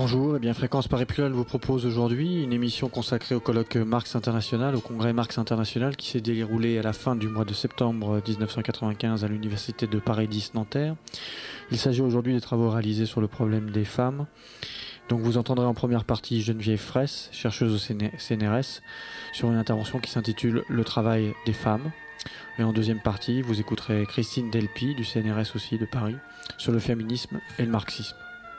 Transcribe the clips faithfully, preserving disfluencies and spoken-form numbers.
Bonjour, et bien Fréquence Paris Pluriel vous propose aujourd'hui une émission consacrée au colloque Marx International, au congrès Marx International qui s'est déroulé à la fin du mois de septembre dix-neuf cent quatre-vingt-quinze à l'université de Paris dix Nanterre. Il s'agit aujourd'hui des travaux réalisés sur le problème des femmes. Donc vous entendrez en première partie Geneviève Fraisse, chercheuse au C N R S, sur une intervention qui s'intitule « Le travail des femmes ». Et en deuxième partie, vous écouterez Christine Delpy, du C N R S aussi de Paris, sur le féminisme et le marxisme.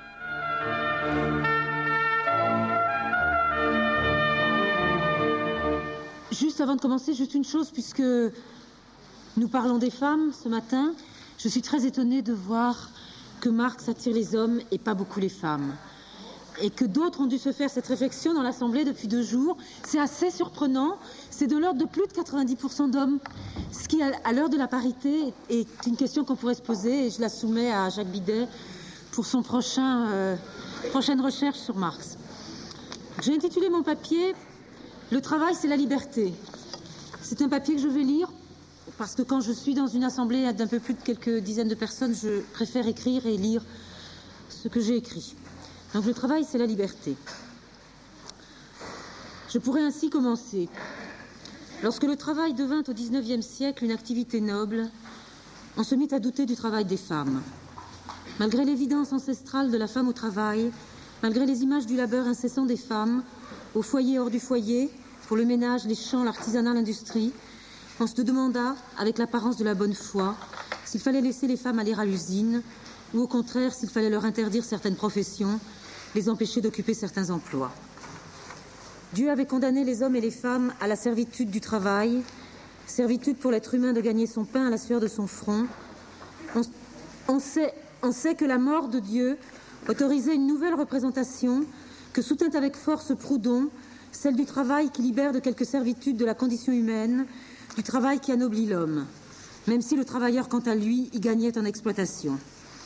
Juste avant de commencer, juste une chose, puisque nous parlons des femmes ce matin, je suis très étonnée de voir que Marx attire les hommes et pas beaucoup les femmes. Et que d'autres ont dû se faire cette réflexion dans l'Assemblée depuis deux jours. C'est assez surprenant. C'est de l'ordre de plus de quatre-vingt-dix pour cent d'hommes. Ce qui, à l'heure de la parité, est une question qu'on pourrait se poser. Et je la soumets à Jacques Bidet pour son prochain, euh, prochaine recherche sur Marx. J'ai intitulé mon papier « Le travail, c'est la liberté ». C'est un papier que je vais lire parce que quand je suis dans une assemblée d'un peu plus de quelques dizaines de personnes, je préfère écrire et lire ce que j'ai écrit. Donc le travail, c'est la liberté. Je pourrais ainsi commencer. Lorsque le travail devint au dix-neuvième siècle une activité noble, on se mit à douter du travail des femmes. Malgré l'évidence ancestrale de la femme au travail, malgré les images du labeur incessant des femmes, au foyer hors du foyer, pour le ménage, les champs, l'artisanat, l'industrie, on se demanda, avec l'apparence de la bonne foi, s'il fallait laisser les femmes aller à l'usine, ou au contraire s'il fallait leur interdire certaines professions, les empêcher d'occuper certains emplois. Dieu avait condamné les hommes et les femmes à la servitude du travail, servitude pour l'être humain de gagner son pain à la sueur de son front. On, on, sait, on sait que la mort de Dieu autorisait une nouvelle représentation que soutint avec force Proudhon, celle du travail qui libère de quelque servitude de la condition humaine, du travail qui anoblit l'homme, même si le travailleur, quant à lui, y gagnait en exploitation.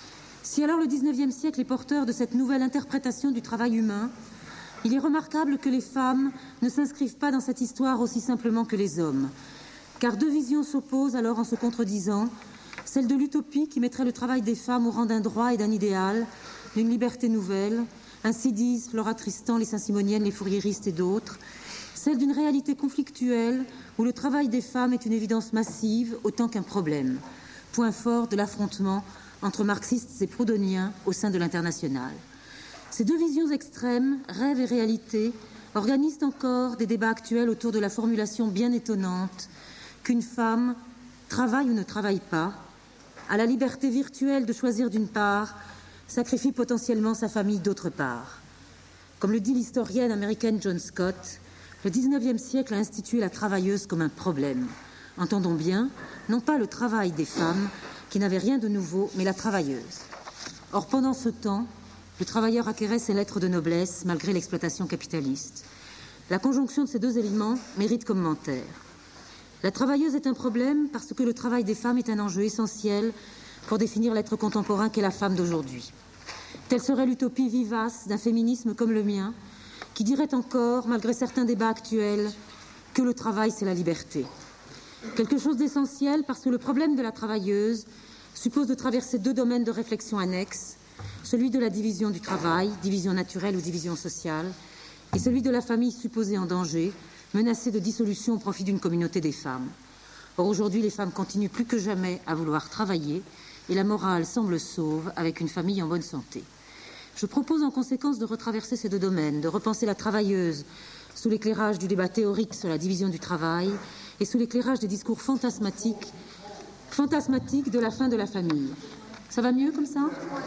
Si alors le dix-neuvième siècle est porteur de cette nouvelle interprétation du travail humain, il est remarquable que les femmes ne s'inscrivent pas dans cette histoire aussi simplement que les hommes, car deux visions s'opposent alors en se contredisant, celle de l'utopie qui mettrait le travail des femmes au rang d'un droit et d'un idéal, d'une liberté nouvelle, ainsi disent Flora Tristan, les saint-simoniennes, les fourriéristes et d'autres, celle d'une réalité conflictuelle où le travail des femmes est une évidence massive autant qu'un problème, point fort de l'affrontement entre marxistes et proudhoniens au sein de l'Internationale. Ces deux visions extrêmes, rêve et réalité, organisent encore des débats actuels autour de la formulation bien étonnante qu'une femme travaille ou ne travaille pas, à la liberté virtuelle de choisir d'une part, sacrifie potentiellement sa famille d'autre part. Comme le dit l'historienne américaine John Scott, le dix-neuvième siècle a institué la travailleuse comme un problème. Entendons bien, non pas le travail des femmes, qui n'avait rien de nouveau, mais la travailleuse. Or, pendant ce temps, le travailleur acquérait ses lettres de noblesse, malgré l'exploitation capitaliste. La conjonction de ces deux éléments mérite commentaire. La travailleuse est un problème parce que le travail des femmes est un enjeu essentiel pour définir l'être contemporain qu'est la femme d'aujourd'hui. Telle serait l'utopie vivace d'un féminisme comme le mien, qui dirait encore, malgré certains débats actuels, que le travail, c'est la liberté. Quelque chose d'essentiel parce que le problème de la travailleuse suppose de traverser deux domaines de réflexion annexes, celui de la division du travail, division naturelle ou division sociale, et celui de la famille supposée en danger, menacée de dissolution au profit d'une communauté des femmes. Or, aujourd'hui, les femmes continuent plus que jamais à vouloir travailler et la morale semble sauve avec une famille en bonne santé. Je propose en conséquence de retraverser ces deux domaines, de repenser la travailleuse sous l'éclairage du débat théorique sur la division du travail et sous l'éclairage des discours fantasmatiques, fantasmatiques de la fin de la famille. Ça va mieux comme ça ?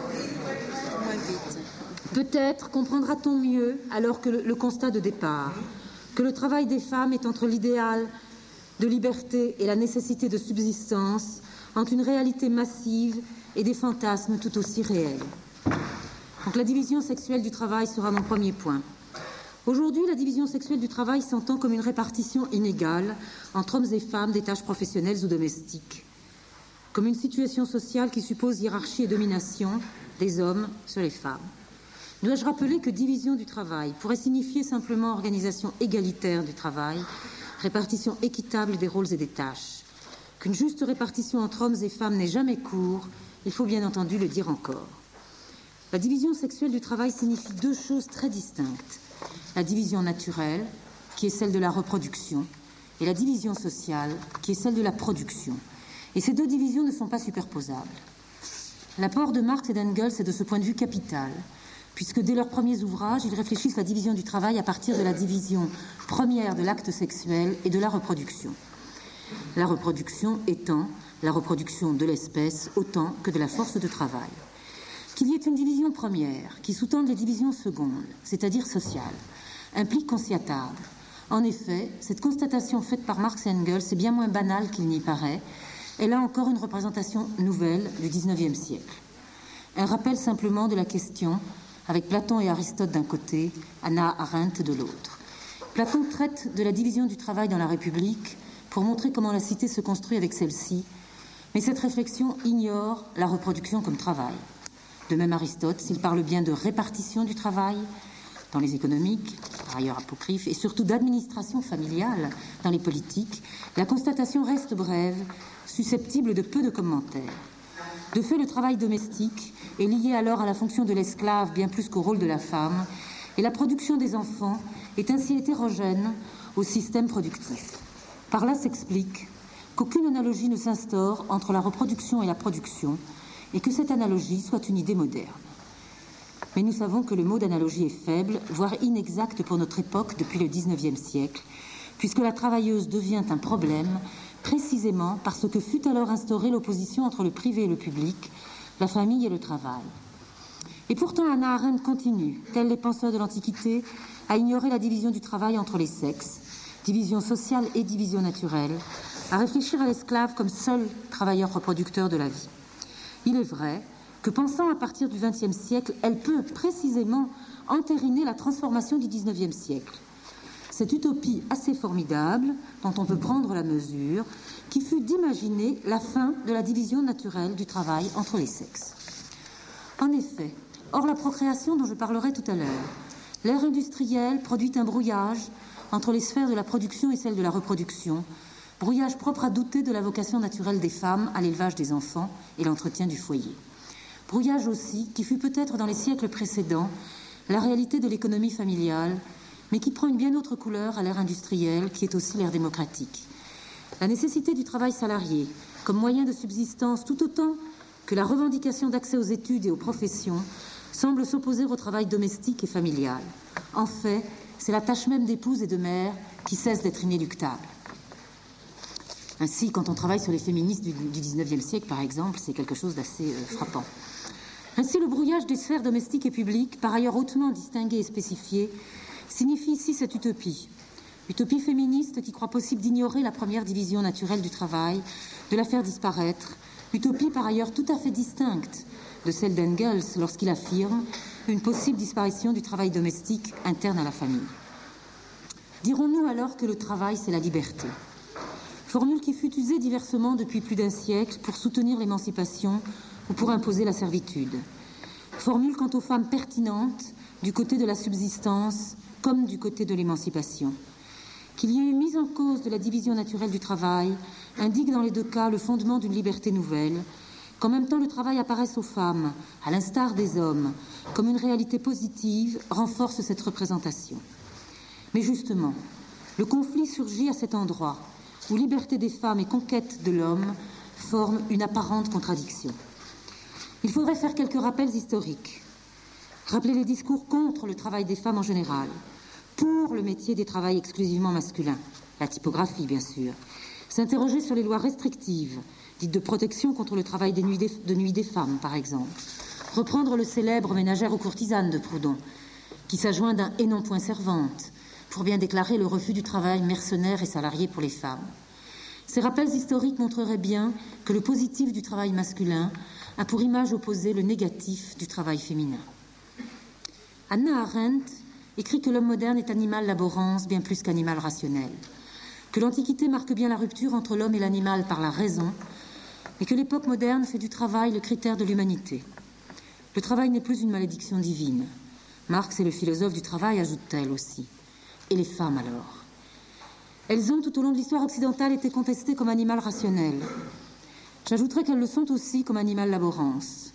Peut-être comprendra-t-on mieux alors que le, le constat de départ, que le travail des femmes est entre l'idéal de liberté et la nécessité de subsistance, entre une réalité massive et des fantasmes tout aussi réels. Donc la division sexuelle du travail sera mon premier point. Aujourd'hui, la division sexuelle du travail s'entend comme une répartition inégale entre hommes et femmes des tâches professionnelles ou domestiques, comme une situation sociale qui suppose hiérarchie et domination des hommes sur les femmes. Dois-je rappeler que division du travail pourrait signifier simplement organisation égalitaire du travail, répartition équitable des rôles et des tâches, qu'une juste répartition entre hommes et femmes n'est jamais court, il faut bien entendu le dire encore. La division sexuelle du travail signifie deux choses très distinctes. La division naturelle, qui est celle de la reproduction, et la division sociale, qui est celle de la production. Et ces deux divisions ne sont pas superposables. L'apport de Marx et d'Engels est de ce point de vue capital, puisque dès leurs premiers ouvrages, ils réfléchissent la division du travail à partir de la division première de l'acte sexuel et de la reproduction. La reproduction étant la reproduction de l'espèce autant que de la force de travail. Qu'il y ait une division première qui sous-tende les divisions secondes, c'est-à-dire sociales, implique qu'on s'y attarde. En effet, cette constatation faite par Marx et Engels est bien moins banale qu'il n'y paraît. Elle a encore une représentation nouvelle du dix-neuvième siècle. Un rappel simplement de la question, avec Platon et Aristote d'un côté, Hannah Arendt de l'autre. Platon traite de la division du travail dans la République pour montrer comment la cité se construit avec celle-ci, mais cette réflexion ignore la reproduction comme travail. De même Aristote, s'il parle bien de répartition du travail dans les économiques, par ailleurs apocryphes, et surtout d'administration familiale dans les politiques, la constatation reste brève, susceptible de peu de commentaires. De fait, le travail domestique est lié alors à la fonction de l'esclave bien plus qu'au rôle de la femme, et la production des enfants est ainsi hétérogène au système productif. Par là s'explique qu'aucune analogie ne s'instaure entre la reproduction et la production, et que cette analogie soit une idée moderne. Mais nous savons que le mot d'analogie est faible, voire inexact pour notre époque depuis le dix-neuvième siècle, puisque la travailleuse devient un problème précisément parce que fut alors instaurée l'opposition entre le privé et le public, la famille et le travail. Et pourtant, Hannah Arendt continue, tels les penseurs de l'Antiquité, à ignorer la division du travail entre les sexes, division sociale et division naturelle, à réfléchir à l'esclave comme seul travailleur reproducteur de la vie. Il est vrai que, pensant à partir du vingtième siècle, elle peut précisément entériner la transformation du dix-neuvième siècle. Cette utopie assez formidable, dont on peut prendre la mesure, qui fut d'imaginer la fin de la division naturelle du travail entre les sexes. En effet, hors la procréation dont je parlerai tout à l'heure, l'ère industrielle produit un brouillage entre les sphères de la production et celles de la reproduction, brouillage propre à douter de la vocation naturelle des femmes à l'élevage des enfants et l'entretien du foyer. Brouillage aussi qui fut peut-être dans les siècles précédents la réalité de l'économie familiale, mais qui prend une bien autre couleur à l'ère industrielle, qui est aussi l'ère démocratique. La nécessité du travail salarié comme moyen de subsistance tout autant que la revendication d'accès aux études et aux professions semble s'opposer au travail domestique et familial. En fait, c'est la tâche même d'épouse et de mère qui cesse d'être inéluctable. Ainsi, quand on travaille sur les féministes du, du dix-neuvième siècle, par exemple, c'est quelque chose d'assez euh, frappant. Ainsi, le brouillage des sphères domestiques et publiques, par ailleurs hautement distinguées et spécifiées, signifie ici cette utopie. Utopie féministe qui croit possible d'ignorer la première division naturelle du travail, de la faire disparaître. Utopie par ailleurs tout à fait distincte de celle d'Engels lorsqu'il affirme une possible disparition du travail domestique interne à la famille. Dirons-nous alors que le travail, c'est la liberté ? Formule qui fut usée diversement depuis plus d'un siècle pour soutenir l'émancipation ou pour imposer la servitude. Formule quant aux femmes pertinente du côté de la subsistance comme du côté de l'émancipation. Qu'il y ait eu mise en cause de la division naturelle du travail indique dans les deux cas le fondement d'une liberté nouvelle, qu'en même temps le travail apparaisse aux femmes, à l'instar des hommes, comme une réalité positive, renforce cette représentation. Mais justement, le conflit surgit à cet endroit où liberté des femmes et conquête de l'homme forment une apparente contradiction. Il faudrait faire quelques rappels historiques. Rappeler les discours contre le travail des femmes en général, pour le métier des travails exclusivement masculins, la typographie bien sûr, s'interroger sur les lois restrictives, dites de protection contre le travail des nuits des, de nuit des femmes par exemple, reprendre le célèbre ménagère aux courtisanes de Proudhon, qui s'adjoint d'un « et non point servante », pour bien déclarer le refus du travail mercenaire et salarié pour les femmes. Ces rappels historiques montreraient bien que le positif du travail masculin a pour image opposée le négatif du travail féminin. Hannah Arendt écrit que l'homme moderne est animal laborans bien plus qu'animal rationnel, que l'Antiquité marque bien la rupture entre l'homme et l'animal par la raison, et que l'époque moderne fait du travail le critère de l'humanité. Le travail n'est plus une malédiction divine. Marx est le philosophe du travail, ajoute-t-elle aussi. Et les femmes alors ? Elles ont, tout au long de l'histoire occidentale, été contestées comme animal rationnel. J'ajouterai qu'elles le sont aussi comme animal laborans.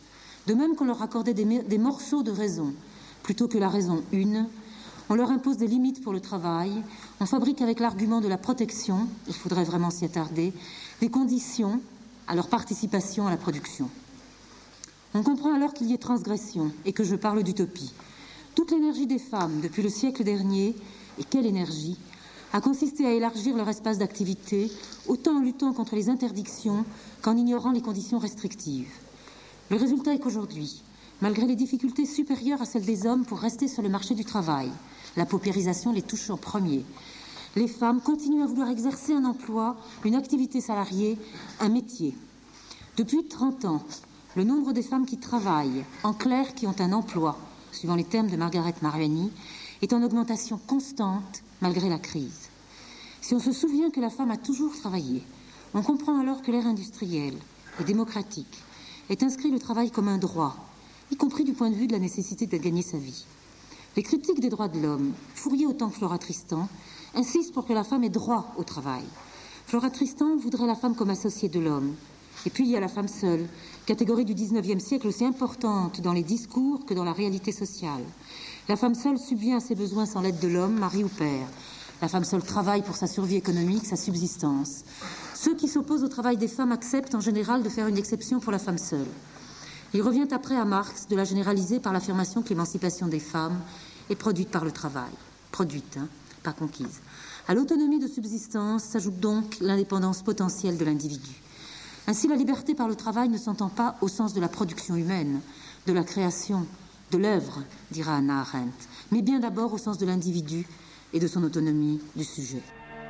De même qu'on leur accordait des, des morceaux de raison, plutôt que la raison une, on leur impose des limites pour le travail, on fabrique avec l'argument de la protection, il faudrait vraiment s'y attarder, des conditions à leur participation à la production. On comprend alors qu'il y ait transgression et que je parle d'utopie. Toute l'énergie des femmes depuis le siècle dernier, et quelle énergie, a consisté à élargir leur espace d'activité, autant en luttant contre les interdictions qu'en ignorant les conditions restrictives. Le résultat est qu'aujourd'hui, malgré les difficultés supérieures à celles des hommes pour rester sur le marché du travail, la paupérisation les touche en premier, les femmes continuent à vouloir exercer un emploi, une activité salariée, un métier. Depuis trente ans, le nombre des femmes qui travaillent, en clair qui ont un emploi, suivant les termes de Margaret Mariani, est en augmentation constante malgré la crise. Si on se souvient que la femme a toujours travaillé, on comprend alors que l'ère industrielle et démocratique est inscrit le travail comme un droit, y compris du point de vue de la nécessité de gagner sa vie. Les critiques des droits de l'homme, Fourier autant que Flora Tristan, insistent pour que la femme ait droit au travail. Flora Tristan voudrait la femme comme associée de l'homme. Et puis il y a la femme seule, catégorie du dix-neuvième siècle aussi importante dans les discours que dans la réalité sociale. La femme seule subvient à ses besoins sans l'aide de l'homme, mari ou père. La femme seule travaille pour sa survie économique, sa subsistance. Ceux qui s'opposent au travail des femmes acceptent en général de faire une exception pour la femme seule. Il revient après à Marx de la généraliser par l'affirmation que l'émancipation des femmes est produite par le travail. Produite, hein, pas conquise. À l'autonomie de subsistance s'ajoute donc l'indépendance potentielle de l'individu. Ainsi, la liberté par le travail ne s'entend pas au sens de la production humaine, de la création, de l'œuvre, dira Hannah Arendt, mais bien d'abord au sens de l'individu et de son autonomie du sujet.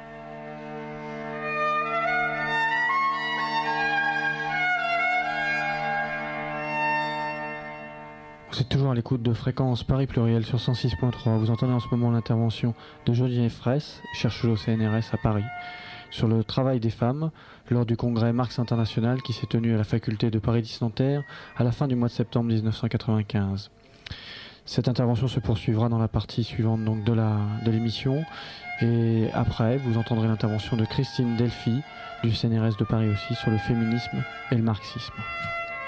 Vous êtes toujours à l'écoute de Fréquence Paris Pluriel sur cent six point trois. Vous entendez en ce moment l'intervention de Geneviève Fraisse, chercheuse au C N R S à Paris, sur le travail des femmes lors du congrès Marx International qui s'est tenu à la faculté de Paris-Dix-Nanterre à la fin du mois de septembre dix-neuf cent quatre-vingt-quinze. Cette intervention se poursuivra dans la partie suivante donc de, la, de l'émission, et après vous entendrez l'intervention de Christine Delphi du C N R S de Paris aussi sur le féminisme et le marxisme.